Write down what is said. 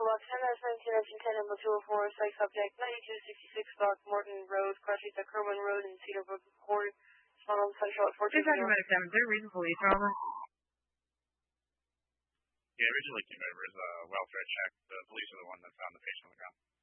Box 10-19-10, number 204, site subject 9266 Throckmorton Road, cross streets at Kerwin Road and Cedarbrook Court, Swanholme Central at 14. Is there a reason for police officer? Yeah, originally came over as a welfare check. The police are the one that found the patient on the ground.